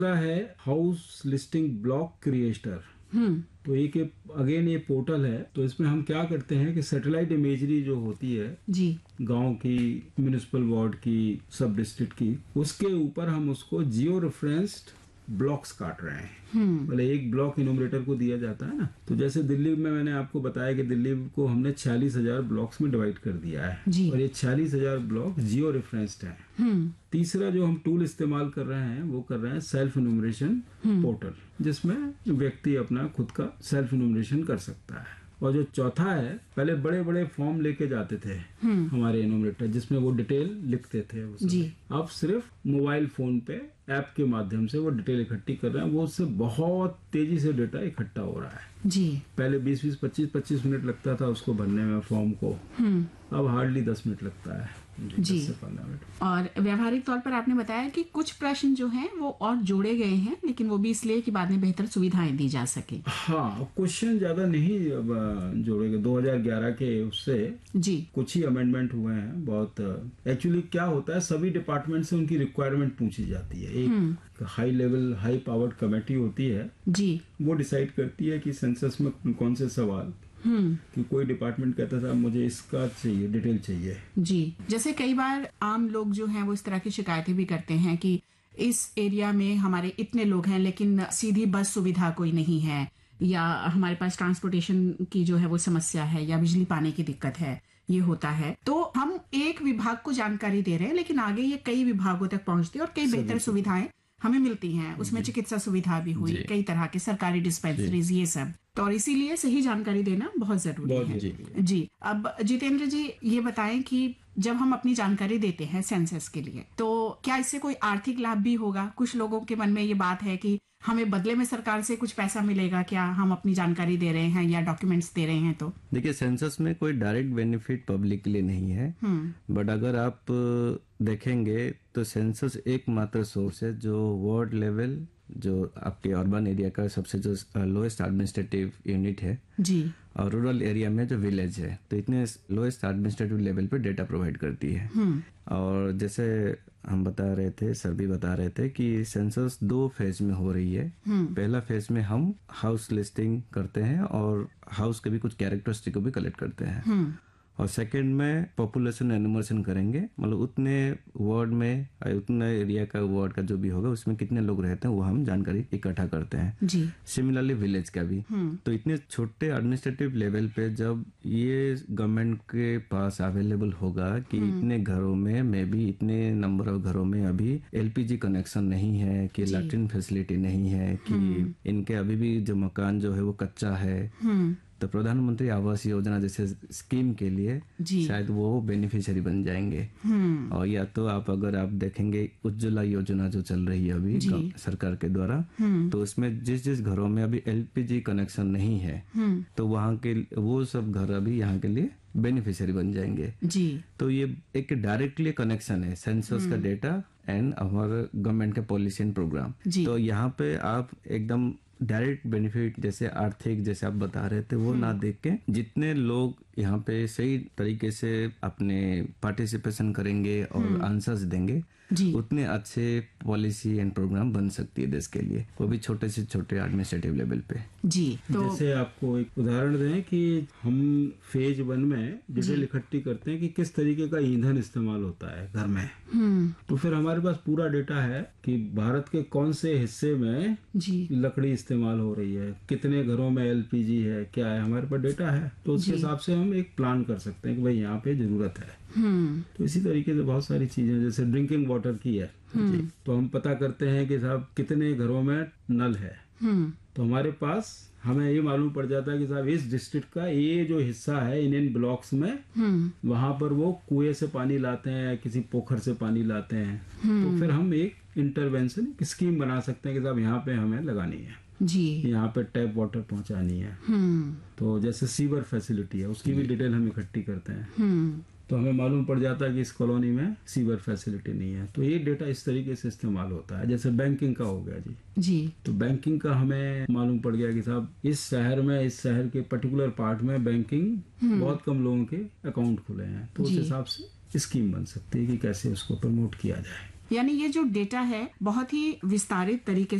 दूसरा है house listing block creator. तो एक अगेन ये पोर्टल है। तो इसमें हम क्या करते हैं कि सैटेलाइट इमेजरी जो होती है जी गांव की, म्युनिसिपल वार्ड की, सब डिस्ट्रिक्ट की, उसके ऊपर हम उसको जियो रेफरेंस्ड ब्लॉक्स काट रहे हैं। मतलब एक ब्लॉक इनोमिनेटर को दिया जाता है ना, तो जैसे दिल्ली में मैंने आपको बताया कि दिल्ली को हमने 46,000 ब्लॉक्स में डिवाइड कर दिया है और ये 46,000 ब्लॉक जियो रेफरेंस्ड है। तीसरा जो हम टूल इस्तेमाल कर रहे हैं वो कर रहे हैं सेल्फ इन्यूमरेशन पोर्टल, जिसमें व्यक्ति अपना खुद का सेल्फ इन्यूमरेशन कर सकता है। और जो चौथा है, पहले बड़े बड़े फॉर्म लेके जाते थे हमारे इन्यूमरेटर, जिसमें वो डिटेल लिखते थे उसमें। अब सिर्फ मोबाइल फोन पे ऐप के माध्यम से वो डिटेल इकट्ठी कर रहे हैं। वो उससे बहुत तेजी से डेटा इकट्ठा हो रहा है जी। पहले 20-20, 25-25 मिनट लगता था उसको भरने में फॉर्म को, अब हार्डली 10 मिनट लगता है जी। 10 से 15 मिनट। और व्यवहारिक तौर पर आपने बताया कि कुछ प्रश्न जो हैं वो और जोड़े गए हैं, लेकिन वो भी इसलिए कि बाद में बेहतर सुविधाएं दी जा सके। हाँ, क्वेश्चन ज्यादा नहीं अब जोड़ेगा। 2011 के उससे जी कुछ ही अमेंडमेंट हुए हैं बहुत। एक्चुअली क्या होता है, सभी डिपार्टमेंट से उनकी रिक्वायरमेंट पूछी जाती है। एक high level, high powered committee होती है जी, वो डिसाइड करती है कि सेंसस में कौन से सवाल, कि कोई डिपार्टमेंट कहता था मुझे इसका चाहिए, डिटेल चाहिए जी। जैसे कई बार आम लोग जो हैं वो इस तरह की शिकायतें भी करते हैं कि इस एरिया में हमारे इतने लोग हैं लेकिन सीधी बस सुविधा कोई नहीं है, या हमारे पास ट्रांसपोर्टेशन की जो है वो समस्या है, या बिजली पाने की दिक्कत है, ये होता है। तो हम एक विभाग को जानकारी दे रहे हैं लेकिन आगे ये कई विभागों तक पहुंचती है और कई बेहतर सुविधाएं हमें मिलती हैं। उसमें चिकित्सा सुविधा भी हुई, कई तरह के सरकारी डिस्पेंसरीज, ये सब। तो और इसीलिए सही जानकारी देना बहुत जरूरी है। जी। अब जितेंद्र जी ये बताएं कि जब हम अपनी जानकारी देते हैं सेंसस के लिए, तो क्या इससे कोई आर्थिक लाभ भी होगा? कुछ लोगों के मन में ये बात है कि हमें बदले में सरकार से कुछ पैसा मिलेगा क्या, हम अपनी जानकारी दे रहे हैं या डॉक्यूमेंट्स दे रहे हैं तो? देखिए, सेंसस में कोई डायरेक्ट बेनिफिट पब्लिक के लिए नहीं है, बट अगर आप देखेंगे तो सेंसस एकमात्र सोर्स है जो वार्ड लेवल, जो आपके अर्बन एरिया का सबसे जो लोएस्ट एडमिनिस्ट्रेटिव यूनिट है जी, और रूरल एरिया में जो विलेज है, तो इतने लोएस्ट एडमिनिस्ट्रेटिव लेवल पे डेटा प्रोवाइड करती है। और जैसे हम बता रहे थे, सर भी बता रहे थे कि सेंसस 2 फेज में हो रही है। पहला फेज में हम हाउस लिस्टिंग करते हैं और हाउस के भी कुछ कैरेक्टरिस्टिक को भी कलेक्ट करते हैं, और सेकंड में पॉपुलेशन एनुमरेशन करेंगे, मतलब उतने वार्ड में, उतने एरिया का, वार्ड का जो भी होगा उसमें कितने लोग रहते हैं वो हम जानकारी इकट्ठा करते हैं जी। सिमिलरली विलेज का भी। तो इतने छोटे एडमिनिस्ट्रेटिव लेवल पे जब ये गवर्नमेंट के पास अवेलेबल होगा कि इतने घरों में, मे बी इतने नंबर ऑफ घरों में अभी एलपीजी कनेक्शन नहीं है, कि लैट्रिन फैसिलिटी नहीं है, कि इनके अभी भी जो मकान जो है वो कच्चा है, तो प्रधानमंत्री आवास योजना जैसे स्कीम के लिए शायद वो बेनिफिशियरी बन जाएंगे। और या तो अगर आप देखेंगे उज्ज्वला योजना जो चल रही है अभी सरकार के द्वारा, तो उसमें जिस जिस घरों में अभी एलपीजी कनेक्शन नहीं है, तो वहाँ के वो सब घर अभी यहाँ के लिए बेनिफिशियरी बन जाएंगे जी। तो ये एक डायरेक्टली कनेक्शन है सेंसस का डेटा एंड हमारे गवर्नमेंट का पॉलिसी एंड प्रोग्राम। तो यहाँ पे आप एकदम डायरेक्ट बेनिफिट जैसे आर्थिक, जैसे आप बता रहे थे, वो ना देख के जितने लोग यहाँ पे सही तरीके से अपने पार्टिसिपेशन करेंगे और आंसर्स देंगे, उतने अच्छे पॉलिसी एंड प्रोग्राम बन सकती है देश के लिए, वो भी छोटे से छोटे एडमिनिस्ट्रेटिव लेवल पे जी। तो जैसे आपको एक उदाहरण दें कि हम फेज 1 में डिटेल इकट्ठी करते हैं कि किस तरीके का ईंधन इस्तेमाल होता है घर में, तो फिर हमारे पास पूरा डेटा है कि भारत के कौन से हिस्से में लकड़ी इस्तेमाल हो रही है, कितने घरों में एलपीजी है, क्या है, हमारे पास डेटा है। तो उसके हिसाब से हम एक प्लान कर सकते हैं कि भाई यहाँ पे जरूरत है। तो इसी तरीके से बहुत सारी चीजें, जैसे ड्रिंकिंग वाटर की है, तो हम पता करते हैं कि साहब कितने घरों में नल है, तो हमारे पास हमें ये मालूम पड़ जाता है कि साहब इस डिस्ट्रिक्ट का ये जो हिस्सा है इन ब्लॉक्स में, वहां पर वो कुएं से पानी लाते हैं, किसी पोखर से पानी लाते हैं। तो फिर हम एक इंटरवेंशन स्कीम बना सकते हैं कि साहब यहाँ पे हमें लगानी है जी, यहाँ पे टैप वाटर पहुंचानी है। तो जैसे सीवर फैसिलिटी है, उसकी भी डिटेल हम इकट्ठी करते हैं, तो हमें मालूम पड़ जाता है कि इस कॉलोनी में सीवर फैसिलिटी नहीं है। तो ये डेटा इस तरीके से इस्तेमाल होता है। जैसे बैंकिंग का हो गया जी, तो बैंकिंग का हमें मालूम पड़ गया कि साहब इस शहर में, इस शहर के पर्टिकुलर पार्ट में बैंकिंग बहुत कम लोगों के अकाउंट खुले हैं, तो उस हिसाब से स्कीम बन सकती है कि कैसे उसको प्रमोट किया जाए यानी ये जो डेटा है बहुत ही विस्तारित तरीके